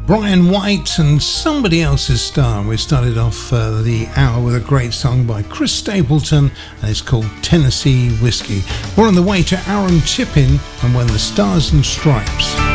Brian White and Somebody Else's Star. We started off the hour with a great song by Chris Stapleton, and it's called Tennessee Whiskey. We're on the way to Aaron Tippin and When the Stars and Stripes.